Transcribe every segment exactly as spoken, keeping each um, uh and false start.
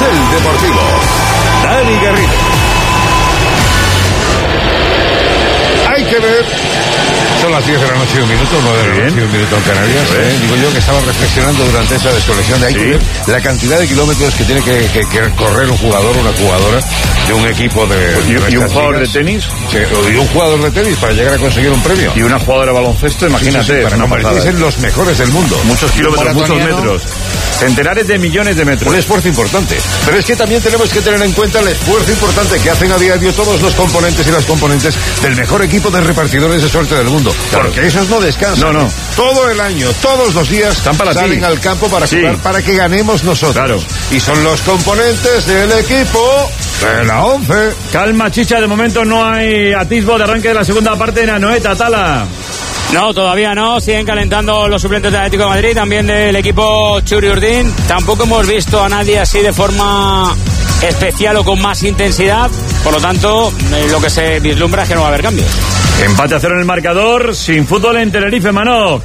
Nivel Deportivo. Dani Garrido. Hay que ver. Son las diez de la noche y un minuto, nueve de la noche y un minuto en Canarias. ¿eh? Digo yo que estaba reflexionando durante esa desconexión de ahí, sí, la cantidad de kilómetros que tiene que, que, que correr un jugador o una jugadora de un equipo de... ¿Y, de y un jugador ligas. de tenis? Sí, y un jugador de tenis para llegar a conseguir un premio. Y una jugadora de baloncesto, imagínate. Sí, sí, sí, para convertirse en los mejores del mundo. Muchos kilómetros, muchos metros. Centenares de millones de metros. Un esfuerzo importante. Pero es que también tenemos que tener en cuenta el esfuerzo importante que hacen a diario todos los componentes y las componentes del mejor equipo de repartidores de suerte del mundo. Claro. Porque esos no descansan. No, no. Todo el año, todos los días están para salen ti. al campo para sí. jugar, para que ganemos nosotros. Claro. Y son los componentes del equipo de la once. Calma, Chicha, de momento no hay atisbo de arranque de la segunda parte en Anoeta, Tala. No, todavía no, siguen calentando los suplentes del Atlético de Madrid, también del equipo Churi Urdin. Tampoco hemos visto a nadie así de forma especial o con más intensidad, por lo tanto, eh, lo que se vislumbra es que no va a haber cambios. Empate a cero en el marcador, sin fútbol en Tenerife, Manolo.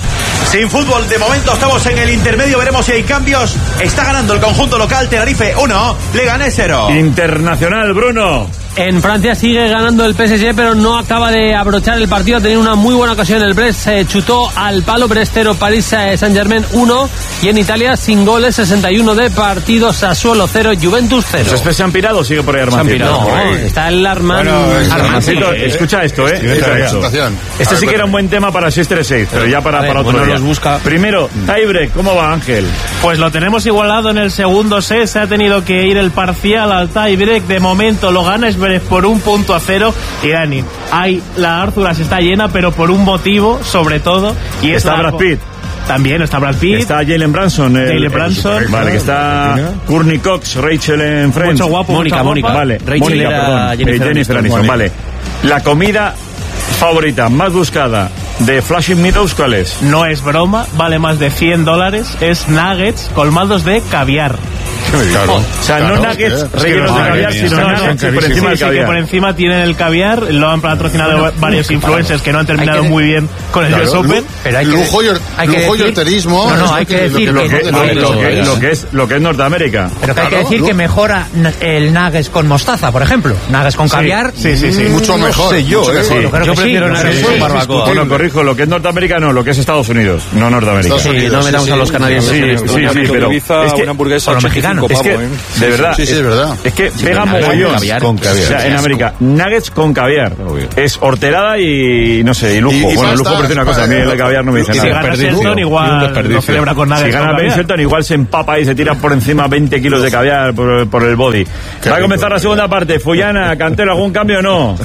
Sin fútbol, de momento estamos en el intermedio, veremos si hay cambios. Está ganando el conjunto local, Tenerife uno, Leganés cero. Internacional, Bruno. En Francia sigue ganando el P S G, pero no acaba de abrochar el partido. Ha tenido una muy buena ocasión el Brest, se chutó al palo. Brest cero, París Saint-Germain uno. Y en Italia, sin goles, sesenta y uno de partido, Sassuolo cero, Juventus cero. Los Spes se han pirado o sigue por ahí Armancito? No, no, está el Arman. Bueno, Armancito, escucha esto, ¿eh? Escucha esto. Este sí que era un buen tema para seis tres seis, pero ya para, ver, para otro bueno, día. Los busca. Primero, tiebreak, ¿cómo va, Ángel? Pues lo tenemos igualado en el segundo set. Se ha tenido que ir el parcial al tiebreak. De momento lo gana Esberet por un punto a cero. Y Dani, hay, la Árzura se está llena, pero por un motivo, sobre todo. Y es está la... Brad Pitt. También está Brad Pitt. Está Jalen Branson. El, Jalen Branson. El, vale, que está Courtney Cox, Rachel en Friends. Mucho guapo, Mónica, Mónica. Vale, Rachel Mónica, era perdón. Jennifer, Jennifer Aniston, Aniston. vale. La comida favorita, más buscada de Flushing Meadows, ¿cuál es? No es broma, vale más de cien dólares. Es nuggets colmados de caviar. Claro. O sea, claro, no nuggets es que rellenos no, de caviar, mía, sino no, nuggets no, por encima del sí, caviar. que por encima tienen el caviar. Lo han patrocinado bueno, varios influencers que no han terminado que... muy bien con el claro, U S Open. Pero hay que, lujo y, hay que lujo decir, y horterismo. No, no, hay que decir lo que, que, lo, que, lo, que, lo, que es, lo que es Norteamérica. Pero que hay que Claro, decir ¿no? que mejora el nuggets con mostaza, por ejemplo. Nuggets con caviar. Sí, sí, sí. Mm, mucho mejor. No sé yo, mucho ¿eh? mejor. Yo creo Yo que prefiero sí, nuggets sí, con sí, barbacoa. Bueno, corrijo, lo que es Norteamérica no, lo que es Estados Unidos, no Norteamérica. Estados Unidos, Sí, no sí, metamos sí, a los canadienses. Sí, en sí, esto. sí, sí, pero Ibiza, es que, una hamburguesa con los ochenta y cinco mexicanos. es que, pavos, ¿eh? de verdad, Sí, sí, es verdad. es que Sí, pega con mogollón caviar. Con caviar. O sea, en América, nuggets con caviar. Obvio. Es horterada y, no sé, y lujo. Y- y bueno, pasta, lujo parece una cosa, a mí el caviar no me dice y Si nada. gana Shelton, igual lo celebra con Si nuggets con gana Ben caviar. Shelton, igual se empapa y se tira por encima veinte kilos de caviar por, por el body. Va a comenzar la segunda parte. Fullana, Cantero, ¿algún cambio o no?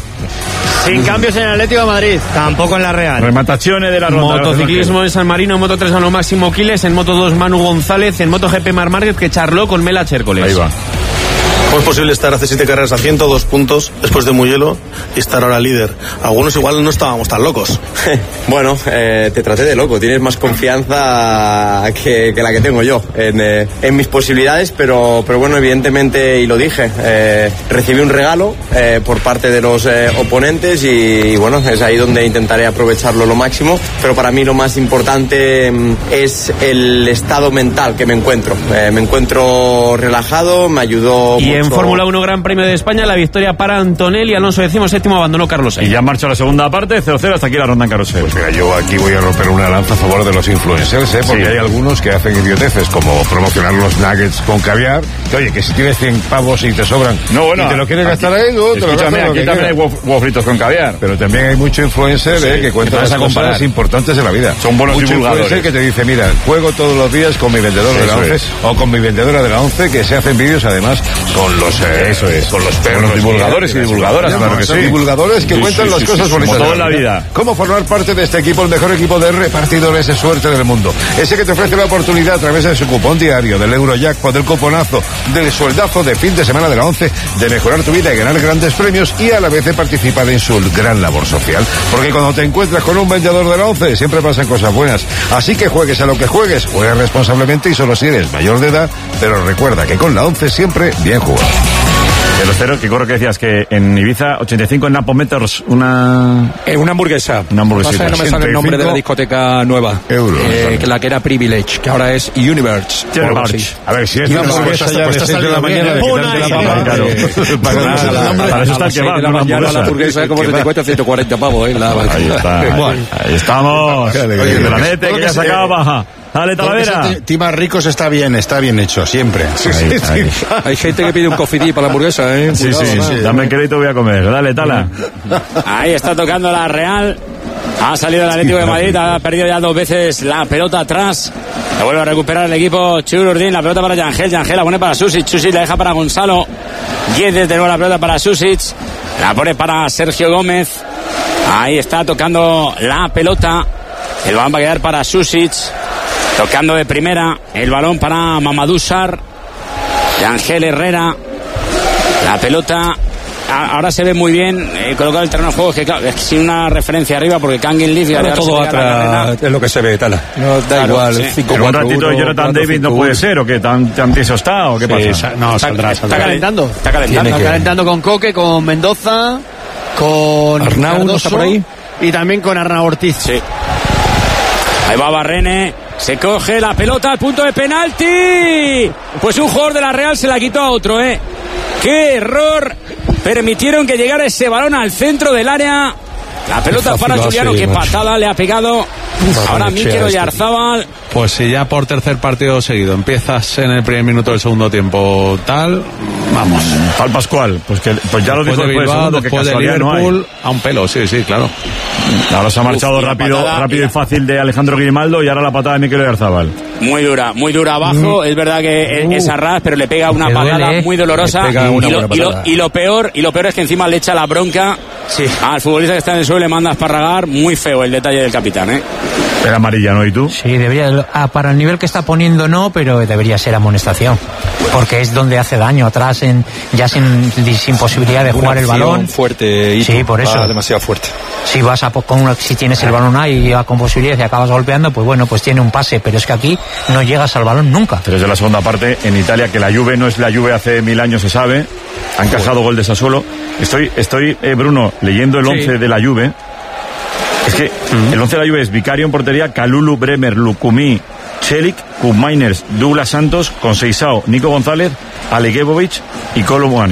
Sin cambios en el Atlético de Madrid, tampoco en la Real. Remataciones de la ronda. Motociclismo en San Marino, en Moto tres a lo máximo Quiles, en Moto dos Manu González, en Moto G P Mar Márquez que charló con Mela Chércoles. Ahí va. ¿Cómo es posible estar hace siete carreras a ciento dos puntos después de Mugello y estar ahora líder? Algunos igual no estábamos tan locos. Bueno, eh, te traté de loco. Tienes más confianza que, que la que tengo yo en, eh, en mis posibilidades, pero, pero bueno, evidentemente, y lo dije, eh, recibí un regalo eh, por parte de los eh, oponentes y, y bueno, es ahí donde intentaré aprovecharlo lo máximo, pero para mí lo más importante mm, es el estado mental que me encuentro. Eh, me encuentro relajado, me ayudó Y mucho. en Fórmula uno Gran Premio de España, la victoria para Antonelli, Alonso decimoséptimo, abandonó Carlos Sainz. Y ya marcha la segunda parte, cero cero, hasta aquí la ronda en carrusel. Pues mira, yo aquí voy a romper una lanza a favor de los influencers, ¿eh? Porque Sí. hay algunos que hacen idioteces, como promocionar los nuggets con caviar. Que, oye, que si tienes cien pavos y te sobran No, bueno, y te lo quieres aquí- gastar ahí, luego te lo Escúchame, gastas lo aquí que también hay quieras. huevos huevos fritos con caviar. Pero también hay mucho influencer eh, que cuenta vas las a comparar. cosas importantes de la vida. Son buenos mucho divulgadores. influencer que te dice, mira, juego todos los días con mi vendedor de la Eso once es. o con mi vendedora de la once, que se hacen vídeos además con los eh, Eso es. con los perros. Buenos divulgadores y divulgadoras, claro que Son sí. divulgadores que Sí, cuentan sí, las sí, cosas sí, bonitas. como de todo en la vida. ¿Cómo formar parte de este equipo, el mejor equipo de repartidores de suerte del mundo? Ese que te ofrece la oportunidad a través de su cupón diario, del Eurojackpot, del cuponazo, del sueldazo de fin de semana de la once, de mejorar tu vida y ganar grandes premios y a la vez de participar en su gran labor social. Porque cuando te encuentras con un vendedor de la once, siempre pasan cosas buenas. Así que juegues a lo que juegues, juegues responsablemente y solo si eres mayor de edad, pero recuerda que con la once siempre bien jugado. cero cero, que corro que decías que en Ibiza ochenta y cinco en Napometers una... Eh, una hamburguesa. Una hamburguesita. No, no me sale el nombre de la discoteca nueva. Euros. Eh, que la que era Privilege, que ahora es Universe. A ver, si es una hamburguesa ya de seis de la mañana, de quitarte la papa. Claro. Para eso está el kebab, la mañana la hamburguesa como setenta y cuatro a ciento cuarenta pavos, eh. Ahí está. Ahí estamos. De la nete, que ya se acaba. Dale, Talavera. Tima Ricos está bien, está bien hecho, siempre. Sí, sí, sí. Hay gente que pide un cofidí para la hamburguesa, ¿eh? Sí, sí, sí, sí. Dame crédito, voy a comer. Dale, Tala. Ahí está tocando la Real. Ha salido el Atlético de Madrid, ha perdido ya dos veces la pelota atrás. La vuelve a recuperar el equipo Chururdín. La pelota para Yangel. Yangel la pone para Susic. Susic la deja para Gonzalo. Guedes de nuevo la pelota para Susic. La pone para Sergio Gómez. Ahí está tocando la pelota. El balón va a quedar para Susic. Tocando de primera. El balón para Mamadou Sarr. Yangel Herrera. La pelota. Ahora se ve muy bien eh, colocado el terreno de juego, que claro, es sin una referencia arriba porque Kangin Leaf claro, todo atrás es lo que se ve, Tala. No da claro, igual. Sí. cinco, cuatro, un ratito uno, Jonathan David no puede ser, o que tan, tan tieso está, o qué sí, pasa. No, saldrá, saldrá. Está calentando. Está calentando. Está calentando con Coque, con Mendoza, con Arnau, ¿no está por ahí? Y también con Arnau Ortiz. Sí. Ahí va Barrene. Se coge la pelota al punto de penalti. Pues un jugador de la Real se la quitó a otro, ¿eh? ¡Qué error! Permitieron que llegara ese balón al centro del área. La pelota para Juliano, que patada le ha pegado. Ahora Mikel Oyarzábal. Pues si ya por tercer partido seguido empiezas en el primer minuto del segundo tiempo tal, vamos. Al Pascual, pues que pues ya lo dijo después de Bilbao, segundo, después que de Liverpool, no a un pelo, sí, sí, claro. Ahora se ha marchado Uf, rápido, patada, rápido y fácil de Alejandro Grimaldo y ahora la patada de Mikel Oyarzábal. Muy dura, muy dura abajo. Mm. Es verdad que uh. es a ras, pero le pega una patada duele, muy dolorosa. Y lo, y, lo, y lo peor, y lo peor es que encima le echa la bronca sí. al futbolista que está en el suelo, le manda a esparragar. Muy feo el detalle del capitán, ¿eh? Era amarilla, ¿no? ¿Y tú? Sí, debería, ah, para el nivel que está poniendo no, pero debería ser amonestación. Porque es donde hace daño, atrás, en, ya sin, sin posibilidad de jugar el balón. Fuerte, y sí, por eso. Demasiado fuerte. Si vas a con una, si tienes el balón ahí y con posibilidades y acabas golpeando, pues bueno, pues tiene un pase, pero es que aquí no llegas al balón nunca. Pero es de la segunda parte en Italia, que la Juve no es la Juve hace mil años, se sabe. Ha encajado gol de Sassuolo. Estoy, estoy eh, Bruno, leyendo el once sí. de la Juve. Es que uh-huh. el once de la Juve es Vicario en portería, Kalulu, Bremer, Lukumi, Celik, Koopmeiners, Douglas Santos, Conceição, Nico González, Aleguebovic y Colomboani.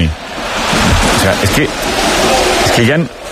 O sea, es que es que ya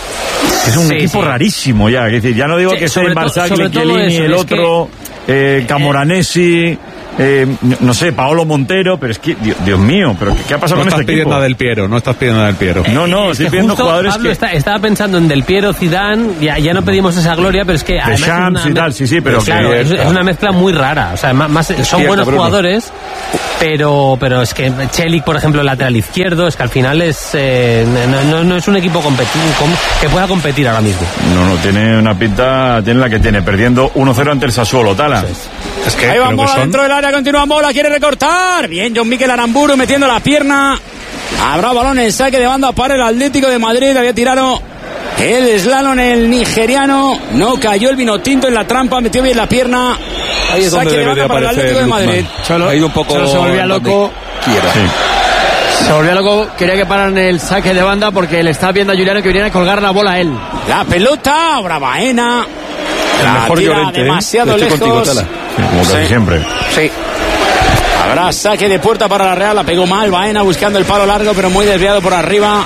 es un sí, equipo sí. rarísimo ya. Es decir, ya no digo sí, que sea Barzagli, Chiellini, el otro, que, eh, Camoranesi, eh, no sé, Paolo Montero, pero es que, Dios, Dios mío, pero ¿qué, qué ha pasado no con este equipo? No estás pidiendo a Del Piero, no estás pidiendo a Del Piero. No, no, estoy pidiendo jugadores Pablo que... Está, estaba pensando en Del Piero, Zidane, ya, ya no pedimos esa gloria, pero es que... De Shams y tal, sí, sí, pero... Claro, que, es, es una mezcla muy rara, o sea, más, más son cierto, buenos Bruno. jugadores, pero pero es que Celik, por ejemplo, el lateral izquierdo, es que al final es eh, no, no, no es un equipo competi- que pueda competir ahora mismo. No, no, tiene una pinta, tiene la que tiene, perdiendo uno cero ante el Sassuolo, Tala. Es que ahí va Mola son... dentro del área, continúa Mola, quiere recortar. Bien, John Mikel Aramburu metiendo la pierna. Habrá balón en saque de banda para el Atlético de Madrid. Había tirado el slalom el nigeriano. No cayó el vino tinto en la trampa, metió bien la pierna. Ahí es donde saque de banda para el Atlético de Madrid. Solo, ha ido un poco. Solo se volvía loco. Quiera. Sí. Se volvía loco, quería que pararan el saque de banda porque le estaba viendo a Juliano que viniera a colgar la bola a él. La pelota, ahora Baena. El mejor tira Llorente, demasiado ¿eh? lejos. Contigo, sí, como casi sí. siempre. Sí. Habrá saque de puerta para la Real, la pegó mal Baena buscando el palo largo, pero muy desviado por arriba.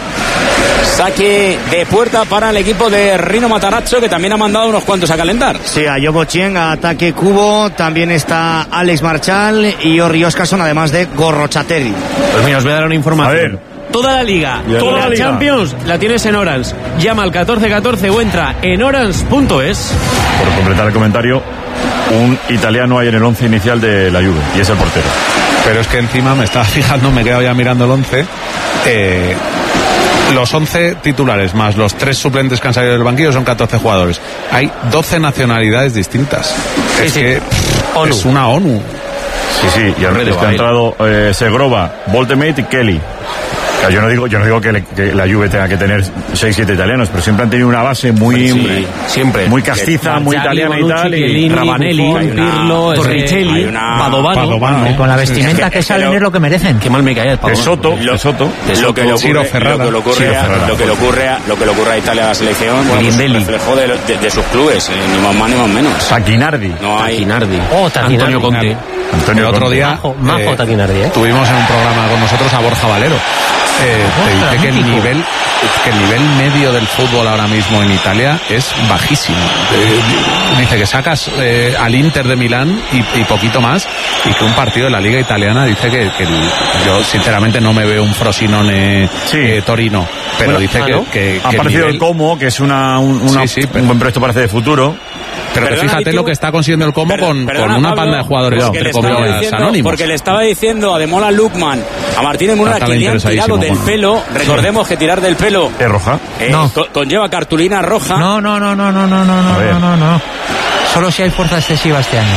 Saque de puerta para el equipo de Rino Matarazzo, que también ha mandado unos cuantos a calentar. Sí, a Yobo Chien, a ataque Cubo, también está Alex Marchal y Orri Oscarson, además de Gorrochateri. Pues mira, os voy a dar una información. A ver. Toda la liga, ya toda la, la liga. Champions la tienes en Orange. Llama al catorce catorce o entra en orange punto es. Por completar el comentario, un italiano hay en el once inicial de la Juve y es el portero. Pero es que encima me estaba fijando, me he quedado ya mirando el once. Eh, los once titulares más los tres suplentes que han salido del banquillo son catorce jugadores. Hay doce nacionalidades distintas. Sí, es sí. que pff, ONU. Es una ONU. Sí, sí, y al medio ha entrado eh, Segrova, Voltemate y Kelly. Claro, yo no digo, yo no digo que, le, que la Juve tenga que tener seis siete italianos, pero siempre han tenido una base muy, sí, siempre. muy castiza, muy italiana y tal. Y Ravanelli, Pirlo, Torricelli, Padovano. Con la vestimenta sí, que salen es lo que merecen. Qué mal me cae el Padovano. De Soto, lo, de Soto. De Soto. Lo que le ocurre, lo que le ocurre, a, lo que le ocurre, a, lo que le ocurre a Italia a la selección, bueno, pues reflejo de, de, de sus clubes, eh, ni más más ni más menos. Taquinardi. No hay. Taquinardi. Oh, Taquinardi. Antonio Conte. Antonio, el otro día majo, majo eh, Taquinardi, ¿eh? tuvimos en un programa con nosotros a Borja Valero. Eh, te dice que el nivel que el nivel medio del fútbol ahora mismo en Italia es bajísimo. Eh, dice que sacas eh, al Inter de Milán y, y poquito más, y que un partido de la Liga Italiana dice que, que el, yo sinceramente no me veo un Frosinone sí. eh, Torino, pero bueno, dice ah, ¿no? que, que, ha que aparecido nivel... el Como, que es una, un, una, sí, sí, pero... un buen proyecto parece de futuro. Pero perdona, fíjate lo que está consiguiendo el Combo con, perdona, con una Pablo, panda de jugadores entre comillas anónimos. Porque le estaba diciendo a Demola Lukman, a Martínez Murra, que le han tirado del bueno. pelo. Recordemos que tirar del pelo es roja. Eh, no. co- conlleva cartulina roja. No, no, no, no, no, no, no, no, no, no, no. Solo si hay fuerza excesiva este año.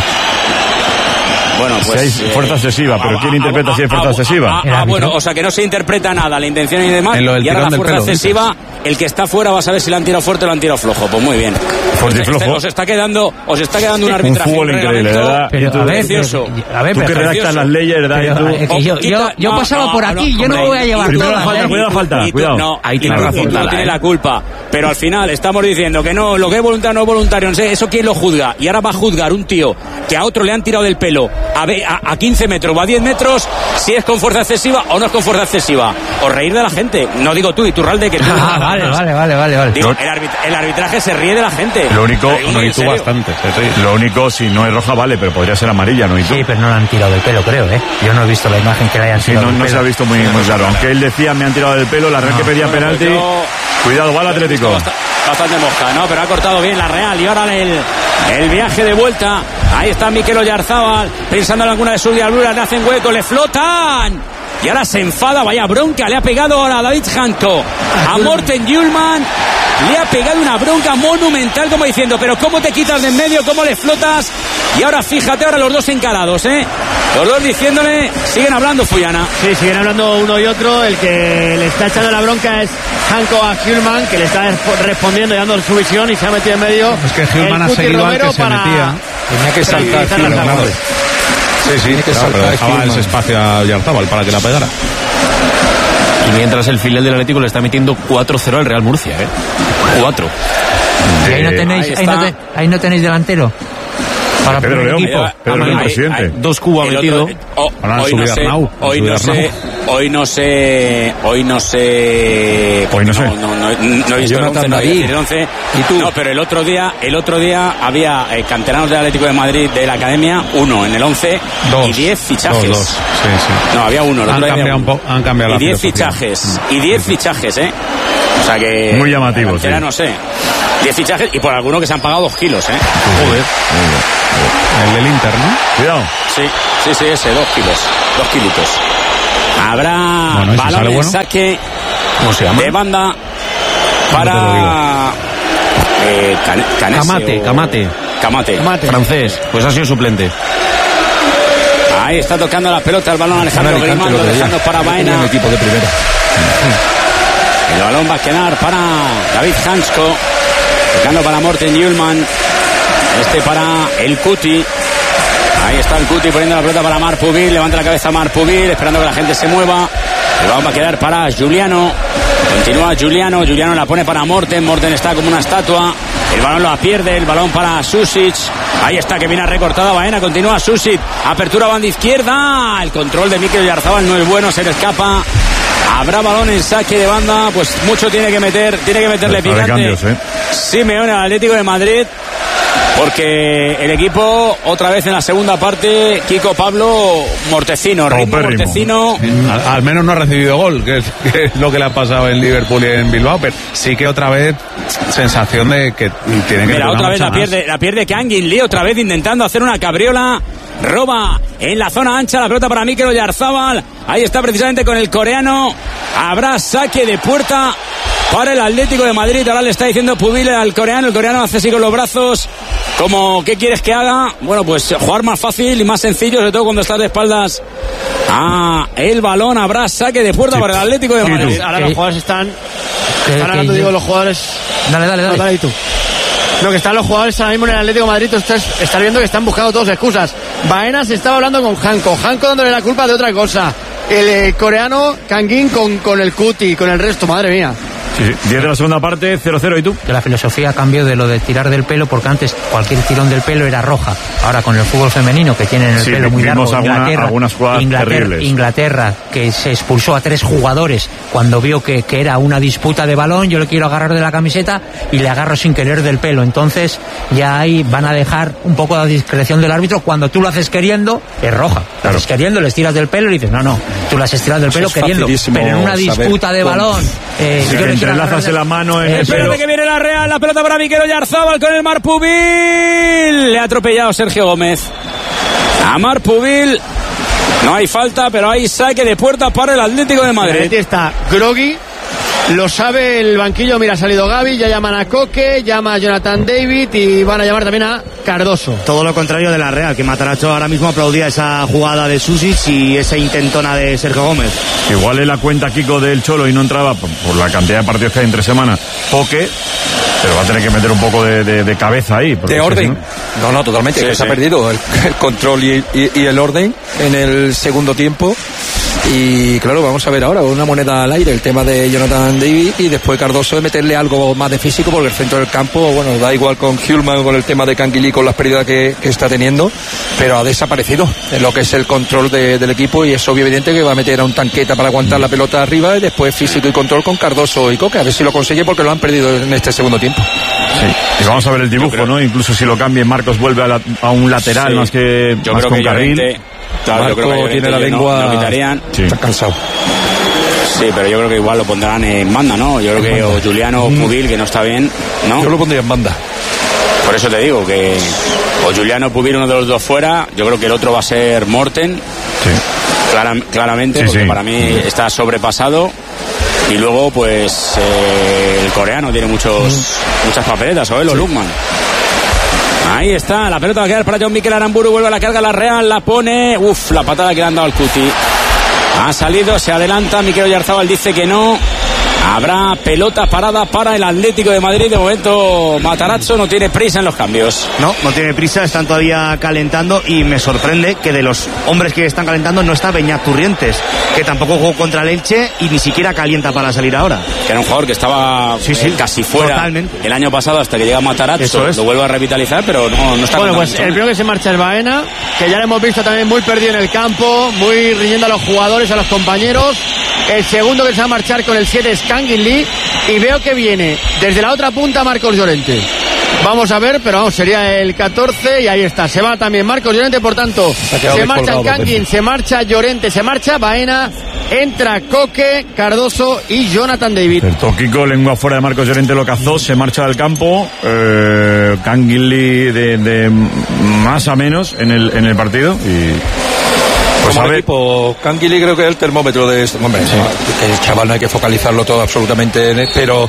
Bueno, pues si hay fuerza excesiva, pero ah, ¿quién ah, interpreta ah, si hay fuerza ah, excesiva? Ah, ah, bueno, o sea que no se interpreta nada, la intención y demás. Y ahora la fuerza excesiva, el que está fuera va a saber si la han tirado fuerte o la han tirado flojo. Pues muy bien. Fuerte y flojo. Os está quedando, os está quedando un arbitraje. Un fútbol increíble, ¿verdad? Pero, a ver, precioso. A ver, tú que redactas las leyes, ¿verdad? Pero, tú... eh, yo, yo, yo no, pasaba no, por aquí, no, yo no me voy a llevar primero todas. La falta, cuidado la falta, cuidado. No, ahí tiene razón. No tiene la culpa. Pero al final estamos diciendo que no, lo que es voluntario no es voluntario. No sé, eso quién lo juzga. Y ahora va a juzgar un tío que a otro le han tirado del pelo a, a, a quince metros o a diez metros, si es con fuerza excesiva o no es con fuerza excesiva. O reír de la gente. No digo tú, Iturralde, que tú. Ah, vale, vale, vale, vale, vale. Digo, el, arbit- el arbitraje se ríe de la gente. Lo único, no, y tú bastante. Lo único, si no es roja, vale, pero podría ser amarilla, ¿no? ¿Y tú? Sí, pero no le han tirado del pelo, creo, ¿eh? Yo no he visto la imagen que le hayan tirado sí, no, del no pelo. se ha visto muy, muy claro. Aunque él decía, me han tirado del pelo, la Real no, que pedía bueno, penalti. Pues yo... Cuidado, va el Atlético. Bastante mosca, ¿no? Pero ha cortado bien la Real. Y ahora el, el viaje de vuelta. Ahí está Mikel Oyarzábal, pensando en alguna de sus diabluras, le hacen hueco, le flotan. Y ahora se enfada, vaya bronca, le ha pegado ahora a David Hanko, a Morten Hjulmand, le ha pegado una bronca monumental, como diciendo, pero ¿cómo te quitas de en medio? ¿Cómo le flotas? Y ahora fíjate, ahora los dos encarados, ¿eh? Los dos diciéndole, siguen hablando, Fuyana. Sí, siguen hablando uno y otro. El que le está echando la bronca es Hanko a Hjulmand, que le está respondiendo y dando su visión y se ha metido en medio. Es que Hjulmand ha seguido al que se para... metía. Tenía que saltar Hjulmand. Sí, sí, que claro, pero dejaba ese espacio a Oyarzábal para que la pegara. Y mientras el filial del Atlético le está metiendo cuatro cero al Real Murcia, ¿eh? cuatro. ¿Y ahí no tenéis, ahí, ahí, no te, ahí no tenéis delantero? Para Pedro León, equipo. Pedro León, presidente. Dos cubos ha metido. Otro, oh, hoy, no sé, Arnau, hoy no sé, hoy no sé, hoy no sé, hoy no sé. No, no, no, no he visto el once, no he visto el once. ¿Y tú? No, pero el otro día, el otro día había eh, canteranos del Atlético de Madrid de la academia, uno en el once dos, y diez fichajes. Dos, dos. Sí, sí. No, había uno. El han, otro cambiado había un po- han cambiado y la diez filosofía. fichajes y diez fichajes, eh. O sea que muy llamativo, sí. No sé. diez fichajes y por alguno que se han pagado dos kilos, eh. Joder. El del Inter, ¿no? Cuidado. Sí, sí, sí, ese, dos kilos. Dos kilitos. Habrá bueno, balón en bueno. saque ¿Cómo se llama? de banda para eh, can, Canese Camate, o... Camate. Camate. Camate. Francés, pues ha sido suplente. Ahí está tocando la pelota el balón Alejandro Grimaldo, dejando para Baena. Un equipo de primera. El balón va a quedar para David Hansko, tocando para Morten Hjulmand. Este para el Cuti. Ahí está el Cuti poniendo la pelota para Marpuvil. Levanta la cabeza Marpuvil, esperando que la gente se mueva. El balón va a quedar para Giuliano. Continúa Giuliano. Giuliano la pone para Morten. Morten está como una estatua. El balón lo pierde. El balón para Susic. Ahí está, que viene recortada Baena. Continúa Susic. Apertura banda izquierda. El control de Mikel Oyarzábal no es bueno. Se le escapa. Habrá balón en saque de banda. Pues mucho tiene que meter. Tiene que meterle picante. Cambios, ¿eh? Simeone al Atlético de Madrid. Porque el equipo, otra vez en la segunda parte, Kiko Pablo, Mortecino, ritmo Mortecino. Al, al menos no ha recibido gol, que es, que es lo que le ha pasado en Liverpool y en Bilbao, pero sí que otra vez sensación de que tiene que... Mira, otra vez la pierde, la pierde Kangin Lee, otra vez intentando hacer una cabriola. Roba en la zona ancha la pelota para Mikel Oyarzábal. Ahí está precisamente con el coreano. Habrá saque de puerta para el Atlético de Madrid. Ahora le está diciendo Pubile al coreano. El coreano hace así con los brazos. como ¿qué quieres que haga? Bueno, pues jugar más fácil y más sencillo, sobre todo cuando estás de espaldas a el balón. Habrá saque de puerta sí. para el Atlético de Madrid. Ahora los jugadores están están hablando, digo, los jugadores. Dale, dale, dale. No, dale tú. No, que están los jugadores ahora mismo en el Atlético de Madrid. Tú estás, estás viendo que están buscando todas excusas. Baena se estaba hablando con Hanko. Hanko dándole la culpa de otra cosa. El eh, coreano Kangin con, con el Cuti, con el resto, madre mía. Sí, sí. diez de la segunda parte, cero cero. ¿Y tú? Que la filosofía cambió de lo de tirar del pelo, porque antes cualquier tirón del pelo era roja. Ahora con el fútbol femenino, que tienen el sí, pelo muy largo, alguna, Inglaterra, algunas jugadas Inglaterra, terribles. Inglaterra, que se expulsó a tres jugadores cuando vio que, que era una disputa de balón, yo le quiero agarrar de la camiseta y le agarro sin querer del pelo. Entonces ya ahí van a dejar un poco la discreción del árbitro. Cuando tú lo haces queriendo, es roja. Lo claro. haces queriendo, les tiras del pelo y dices, no, no, tú lo has estirado del pelo queriendo. Pero en una disputa de balón, eh, si yo le entrelazas en la mano. En eh, espérate que viene la Real, la pelota para Mikel Oyarzabal con el Marpubil. Le ha atropellado Sergio Gómez a Marpubil. No hay falta, pero hay saque de puerta para el Atlético de Madrid. Aquí está Grogui. Lo sabe el banquillo, mira, ha salido Gavi, ya llaman a Coque, llama a Jonathan David y van a llamar también a Cardoso. Todo lo contrario de la Real, que Matarazzo ahora mismo aplaudía esa jugada de Susic y esa intentona de Sergio Gómez. Igual es la cuenta Kiko del Cholo y no entraba por, por la cantidad de partidos que hay entre semana. Poque, pero va a tener que meter un poco de, de, de cabeza ahí. De orden. Si no... no, no, totalmente, sí, que sí. se ha perdido el, el control y, y, y el orden en el segundo tiempo. Y claro, vamos a ver ahora una moneda al aire, el tema de Jonathan David, y después Cardoso de meterle algo más de físico, porque el centro del campo, bueno, da igual con Hjulman, con el tema de Canguilí, con las pérdidas que, que está teniendo, pero ha desaparecido en lo que es el control de, del equipo, y es obvio evidente que va a meter a un Tanqueta para aguantar la pelota arriba, y después físico y control con Cardoso y Coque, a ver si lo consigue, porque lo han perdido en este segundo tiempo. Sí, y vamos a ver el dibujo, ¿no? Incluso si lo cambien, Marcos vuelve a, la, a un lateral sí. más que yo más creo con que carril. Llorente, claro, Marco yo creo que tiene la lengua, no, no quitarían. Sí. Está cansado. Sí, pero yo creo que igual lo pondrán en banda, ¿no? Yo creo que o Juliano o Pubil, que no está bien, ¿no? Yo lo pondría en banda. Por eso te digo que o Juliano o Pubil, uno de los dos fuera. Yo creo que el otro va a ser Morten. Sí. Clara, claramente, sí, porque sí. para mí está sobrepasado. Y luego, pues, eh, el coreano tiene muchos mm. muchas papeletas, o él o sí. Lukman. Ahí está, la pelota va a quedar para John Mikel Aramburu, vuelve a la carga la Real, la pone, uff, la patada que le han dado al Cuti. Ha salido, se adelanta, Mikel Oyarzabal dice que no. Habrá pelota parada para el Atlético de Madrid. De momento Matarazzo no tiene prisa en los cambios. No, no tiene prisa, están todavía calentando y me sorprende que de los hombres que están calentando no está Beñat Turrientes, que tampoco jugó contra el Elche y ni siquiera calienta para salir ahora. Que era un jugador que estaba sí, sí, eh, casi fuera totalmente. El año pasado hasta que llega Matarazzo. Es. Lo vuelve a revitalizar, pero no, no está. Bueno, pues mucho. El primero que se marcha es Baena, que ya lo hemos visto también muy perdido en el campo, muy riñendo a los jugadores, a los compañeros. El segundo que se va a marchar con el siete es Kangin Lee, y veo que viene desde la otra punta Marcos Llorente. Vamos a ver, pero vamos, sería el catorce y ahí está. Se va también Marcos Llorente, por tanto, se marcha Kangin, se marcha Llorente, se marcha Baena, entra Coque, Cardoso y Jonathan David. El Toquico, lengua fuera de Marcos Llorente, lo cazó, se marcha del campo. Eh, Kangin Lee de, de más a menos en el, en el partido y... Pues como equipo, Canguilí creo que es el termómetro de esto. Hombre, sí. El chaval no hay que focalizarlo todo absolutamente en él, pero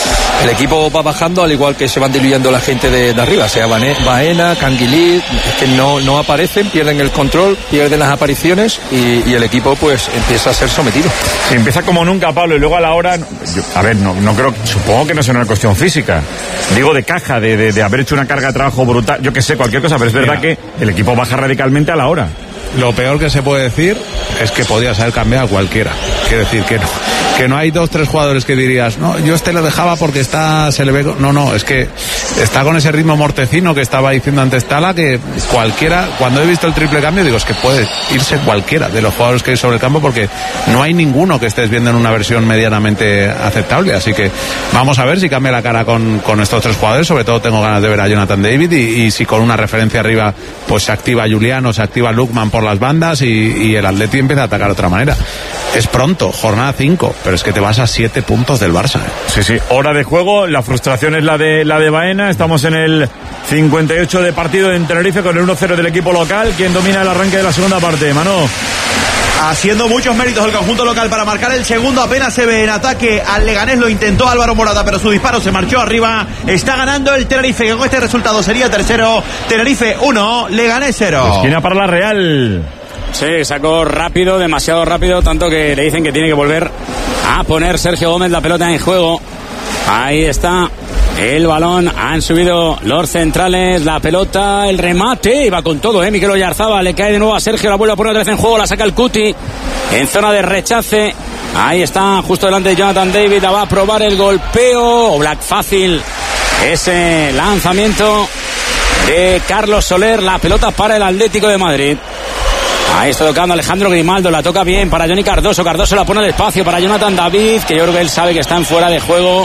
el equipo va bajando al igual que se van diluyendo la gente de, de arriba, sea Baena, Canguilí, es que no, no aparecen, pierden el control, pierden las apariciones y, y el equipo pues empieza a ser sometido. Sí, empieza como nunca, Pablo, y luego a la hora, yo, a ver, no, no creo, supongo que no es una cuestión física, digo de caja, de, de, de haber hecho una carga de trabajo brutal, yo que sé, cualquier cosa, pero es verdad Mira. que el equipo baja radicalmente a la hora. Lo peor que se puede decir es que podías haber cambiado a cualquiera. Quiero decir que no, que no hay dos, tres jugadores que dirías, no, yo este lo dejaba porque está, se le ve... No, no, es que está con ese ritmo mortecino que estaba diciendo antes Tala, que cualquiera, cuando he visto el triple cambio, digo, es que puede irse cualquiera de los jugadores que hay sobre el campo porque no hay ninguno que estés viendo en una versión medianamente aceptable. Así que vamos a ver si cambia la cara con, con estos tres jugadores. Sobre todo tengo ganas de ver a Jonathan David y, y si con una referencia arriba pues se activa Juliano, se activa Lukman por las bandas y, y el Atleti empieza a atacar de otra manera. Es pronto, jornada cinco, pero es que te vas a siete puntos del Barça. ¿eh? Sí, sí, hora de juego, la frustración es la de la de Baena, estamos en el cincuenta y ocho de partido en Tenerife con el uno cero del equipo local. ¿Quién domina el arranque de la segunda parte, Manu? Haciendo muchos méritos el conjunto local para marcar el segundo. Apenas se ve en ataque al Leganés. Lo intentó Álvaro Morata, pero su disparo se marchó arriba. Está ganando el Tenerife, que con este resultado sería tercero. Tenerife uno, Leganés cero. Esquina para la Real. Sí, sacó rápido, demasiado rápido, tanto que le dicen que tiene que volver a poner Sergio Gómez la pelota en juego. Ahí está el balón, han subido los centrales, la pelota, el remate, y va con todo, eh, Mikel Oyarzabal, le cae de nuevo a Sergio, la vuelve a poner otra vez en juego, la saca el Cuti, en zona de rechace, ahí está, justo delante de Jonathan David, la va a probar el golpeo, Black fácil, ese lanzamiento de Carlos Soler, la pelota para el Atlético de Madrid. Ahí está tocando Alejandro Grimaldo, la toca bien para Johnny Cardoso, Cardoso la pone despacio para Jonathan David, que yo creo que él sabe que está en fuera de juego.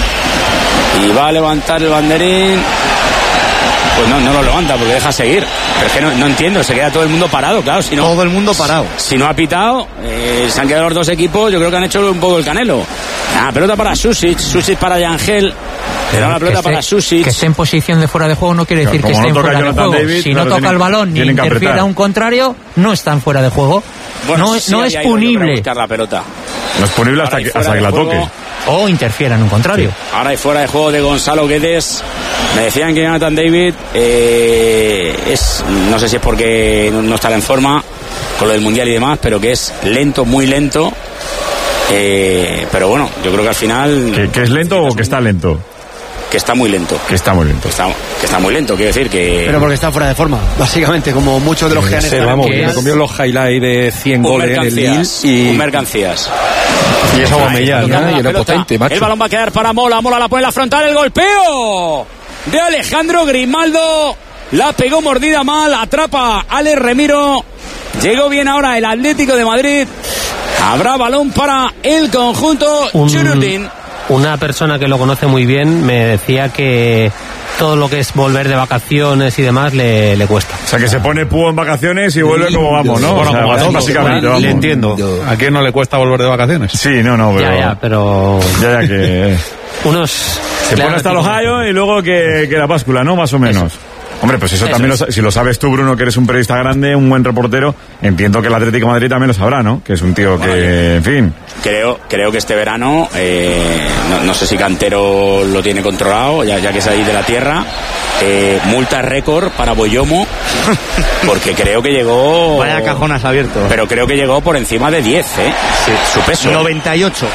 Y va a levantar el banderín. Pues no, no lo levanta porque deja seguir. Pero es que no, no entiendo, se queda todo el mundo parado, claro. Si no, todo el mundo parado. Si no ha pitado, eh, se han quedado los dos equipos, yo creo que han hecho un poco el canelo. La pelota para Susic, Susic para Yangel. Le da la pelota para Susic. Que esté en posición de fuera de juego no quiere decir claro, que esté en fuera de juego. David, si claro, no toca tienen, el balón ni interfiere a un contrario, no está en fuera de juego. Bueno, no, sí, no es punible. La pelota. No es punible hasta que, hasta que la toque. O interfiera en un contrario. Sí. Ahora hay fuera de juego de Gonzalo Guedes. Me decían que Jonathan David eh, es, no sé si es porque no, no estará en forma con lo del Mundial y demás, pero que es lento, muy lento. Eh, pero bueno, yo creo que al final... ¿Que, que es lento o que está lento? Que está muy lento. Que está muy lento. Que está, que está muy lento, quiero decir que... Pero porque está fuera de forma, básicamente, como muchos de los que han estado. Vamos, que me comió los highlights de cien goles en el Lille y... Un mercancías. Y esa Aubameyang, ¿no? Y era potente, macho. El balón va a quedar para Mola, Mola la pone en la frontal, el golpeo de Alejandro Grimaldo. La pegó mordida mal, atrapa Alex Remiro. Llegó bien ahora el Atlético de Madrid. Habrá balón para el conjunto Chururdin. Una persona que lo conoce muy bien me decía que todo lo que es volver de vacaciones y demás le, le cuesta. O sea, que se pone púo en vacaciones y vuelve como vamos, ¿no? Bueno, o sea, como vamos, básicamente, vamos. Le entiendo. ¿A quién no le cuesta volver de vacaciones? Sí, no, no, pero... Ya, ya, pero... Ya, ya que... Unos... Se pone hasta los gallos y luego que, que la báscula, ¿no? Más o menos. Eso. Hombre, pues eso, eso también, es. lo, si lo sabes tú, Bruno, que eres un periodista grande, un buen reportero, entiendo que el Atlético de Madrid también lo sabrá, ¿no? Que es un tío bueno, que, en fin... Creo, creo que este verano, eh, no, no sé si Cantero lo tiene controlado, ya, ya que es ahí de la tierra, eh, multa récord para Boyomo, porque creo que llegó... Vaya cajonas abiertos. Pero creo que llegó por encima de diez, ¿eh? Sí. Su peso. noventa y ocho.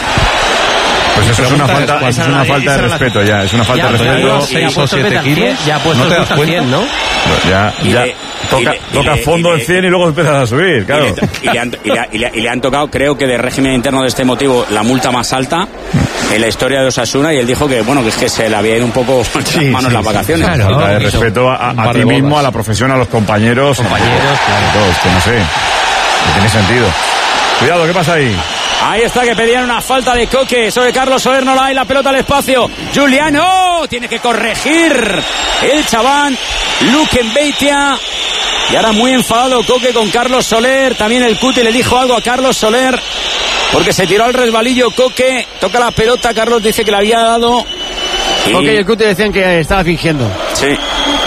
Pues eso es una falta, es una falta de respeto ya, es una falta de respeto. seis o siete kilos, ya ha puesto el cien, ¿no? Ya, ya toca, toca fondo el cien y luego empiezas a subir, claro. Y le, han, y, le, y, le, y le han tocado, creo que de régimen interno de este motivo, la multa más alta en la historia de Osasuna, y él dijo que, bueno, que es que se le había ido un poco las manos sí, las vacaciones. Claro, falta de respeto a, a, a ti mismo, a la profesión, a los compañeros. Compañeros, claro. Todos, que no sé, que tiene sentido. Cuidado, ¿qué pasa ahí? Ahí está, que pedían una falta de Coque sobre Carlos Soler, no la hay, la pelota al espacio. Juliano tiene que corregir el chaván Luke Mbeitia. Y ahora muy enfadado Coque con Carlos Soler. También el Cuti le dijo algo a Carlos Soler porque se tiró al resbalillo. Coque toca la pelota, Carlos dice que le había dado. Y... Coque y el Cuti decían que estaba fingiendo. Sí.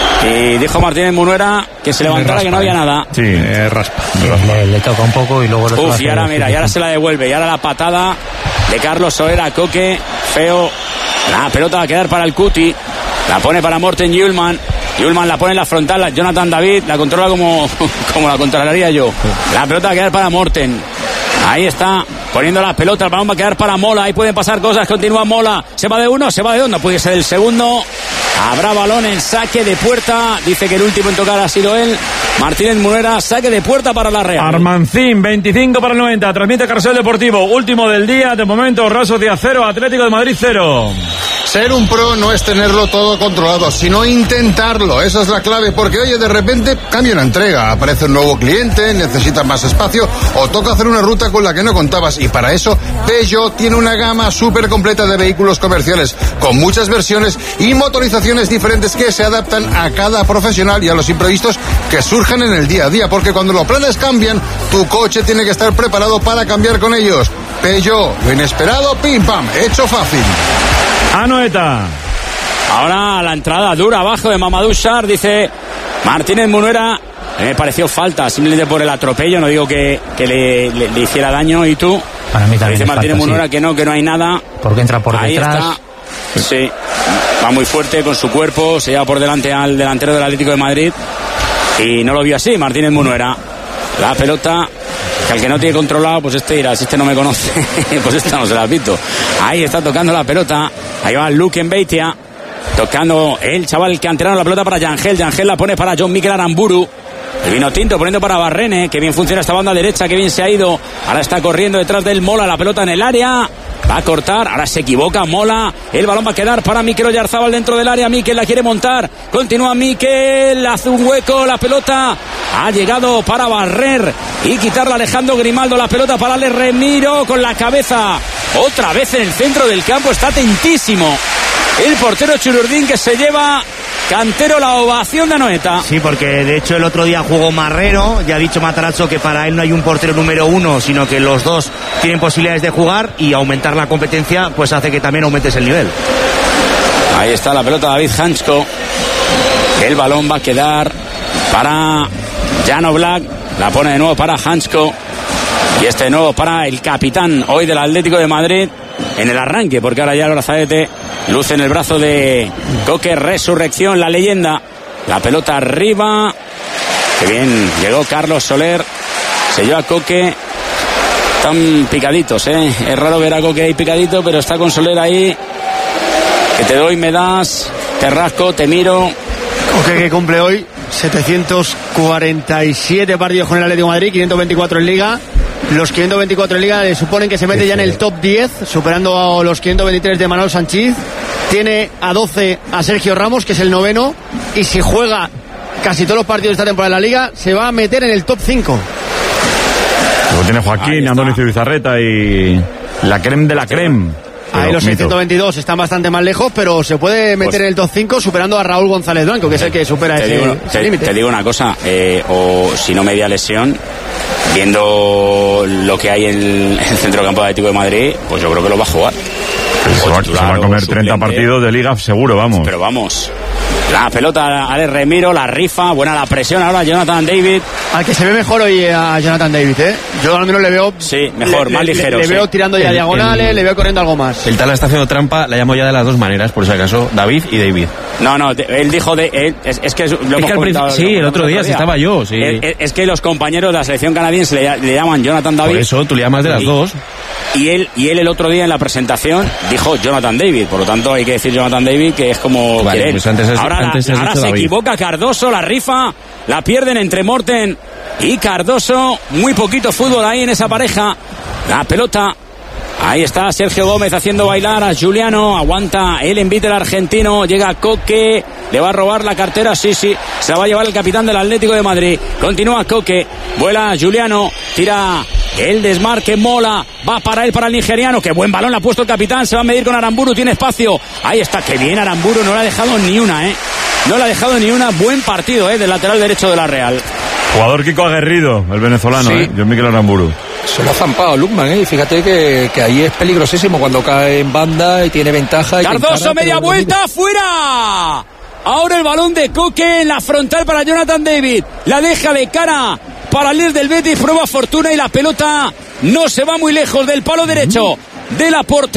Y dijo Martínez Munuera que se levantara, raspa, que no había nada. Sí, eh, raspa. Le, le toca un poco y luego... Uf, y ahora mira, y ahora se la devuelve. Y ahora la patada de Carlos Soler a Coque. Feo. La pelota va a quedar para el Cuti. La pone para Morten Hjulmand. Hjulmand la pone en la frontal. Jonathan David la controla como, como la controlaría yo. La pelota va a quedar para Morten. Ahí está, poniendo la pelota, el balón va a quedar para Mola, ahí pueden pasar cosas, continúa Mola, se va de uno, se va de dos, no puede ser el segundo, habrá balón en saque de puerta, dice que el último en tocar ha sido él, Martínez Munuera, saque de puerta para la Real. Armancín, veinticinco para el noventa, transmite Carrusel Deportivo, último del día, de momento Real Sociedad cero, Atlético de Madrid cero. Ser un pro no es tenerlo todo controlado, sino intentarlo. Esa es la clave, porque oye, de repente cambia una entrega, aparece un nuevo cliente, necesitas más espacio o toca hacer una ruta con la que no contabas. Y para eso, Peugeot tiene una gama súper completa de vehículos comerciales, con muchas versiones y motorizaciones diferentes que se adaptan a cada profesional y a los imprevistos que surgen en el día a día, porque cuando los planes cambian, tu coche tiene que estar preparado para cambiar con ellos. Peugeot, lo inesperado, pim pam, hecho fácil. Anoeta. Ahora la entrada dura abajo de Mamadou Sarr, dice Martínez Munuera. me pareció falta, simplemente por el atropello, no digo que, que le, le, le hiciera daño. ¿Y tú? Para mí también dice es Martínez falta, Munuera sí. que no, que no hay nada. Porque entra por Ahí detrás. Está. Sí, va muy fuerte con su cuerpo, se lleva por delante al delantero del Atlético de Madrid y no lo vio así Martínez Munuera. La pelota, que al que no tiene controlado, pues este irá, si este no me conoce, pues esta no se la has visto. Ahí está tocando la pelota, ahí va Luke Mbeitia, tocando el chaval que han tirado la pelota para Yangel, Yangel la pone para John Mikel Aramburu. El vino tinto poniendo para Barrene, que bien funciona esta banda derecha, que bien se ha ido. Ahora está corriendo detrás del Mola, la pelota en el área. Va a cortar, ahora se equivoca Mola. El balón va a quedar para Mikel Oyarzabal dentro del área. Mikel la quiere montar. Continúa Mikel, hace un hueco. La pelota ha llegado para barrer y quitarla Alejandro Grimaldo. La pelota para Ale Remiro con la cabeza. Otra vez en el centro del campo, está atentísimo el portero Chururdín, que se lleva, Cantero, la ovación de Anoeta. Sí, porque de hecho el otro día jugó Marrero, ya ha dicho Matarazzo que para él no hay un portero número uno, sino que los dos tienen posibilidades de jugar, y aumentar la competencia pues hace que también aumentes el nivel. Ahí está la pelota David Hansko. El balón va a quedar para Jan Oblak, la pone de nuevo para Hansko, y este de nuevo para el capitán hoy del Atlético de Madrid en el arranque, porque ahora ya el brazalete luce en el brazo de Coque. Resurrección, la leyenda. La pelota arriba. Que bien llegó Carlos Soler. Se lleva a Coque. Están picaditos, ¿eh? Es raro ver a Coque ahí picadito, pero está con Soler ahí. Que te doy, me das. Te rasco, te miro. Coque, que cumple hoy setecientos cuarenta y siete partidos con el Atlético de Madrid, quinientos veinticuatro en Liga. Los quinientos veinticuatro en Liga le suponen que se mete ya en el top diez, superando a los quinientos veintitrés de Manuel Sánchez. Tiene a doce a Sergio Ramos, que es el noveno, y si juega casi todos los partidos de esta temporada en la Liga, se va a meter en el top cinco. Luego tiene Joaquín, Andoni Zubizarreta y la creme de la creme. Ahí los seiscientos veintidós están bastante más lejos, pero se puede meter pues, en el top cinco superando a Raúl González Blanco, que es el que supera te ese, digo, ese te, límite. Te digo una cosa, eh, o si no media lesión, viendo lo que hay en el centro campo de Atlético de Madrid, pues yo creo que lo va a jugar. Se va, se va a comer treinta partidos de Liga seguro, vamos. Pero vamos. La pelota a Ale Remiro, la rifa, buena la presión ahora Jonathan David. Al que se ve mejor hoy a Jonathan David, ¿eh? Yo al menos le veo... Sí, mejor, le, más le, ligero. Le, le sí. veo tirando ya el, diagonales, el, le veo corriendo algo más. El tal está haciendo trampa, la llamo ya de las dos maneras, por si acaso, David y David. No, no, él dijo de... Él, es, es que lo es hemos que comentado, Sí, el otro día, si estaba yo, sí. Es, es que los compañeros de la selección canadiense le, le llaman Jonathan David. Por eso, tú le llamas de las y, dos. Y él, y él el otro día en la presentación dijo Jonathan David, por lo tanto hay que decir Jonathan David, que es como vale, quiere. Pues antes has, ahora antes la, has ahora dicho se David. equivoca Cardoso, la rifa, la pierden entre Morten y Cardoso. Muy poquito fútbol ahí en esa pareja. La pelota. Ahí está Sergio Gómez haciendo bailar a Juliano. Aguanta el envite del argentino. Llega Coque. Le va a robar la cartera. Sí, sí. Se la va a llevar el capitán del Atlético de Madrid. Continúa Coque. Vuela Juliano. Tira el desmarque. Mola. Va para él, para el nigeriano. Qué buen balón le ha puesto el capitán. Se va a medir con Aramburu. Tiene espacio. Ahí está. Qué bien Aramburu. No le ha dejado ni una, ¿eh? No le ha dejado ni una. Buen partido, ¿eh? Del lateral derecho de la Real. Jugador Kiko Aguerrido, el venezolano, sí. ¿eh? John Mikel Aramburu. Se lo ha zampado Lukman, ¿eh? Y fíjate que, que ahí es peligrosísimo cuando cae en banda y tiene ventaja. Y Cardoso, encara, media vuelta, fuera. Ahora el balón de Coque en la frontal para Jonathan David. La deja de cara para el líder del Betis, prueba fortuna y la pelota no se va muy lejos del palo derecho de la portería.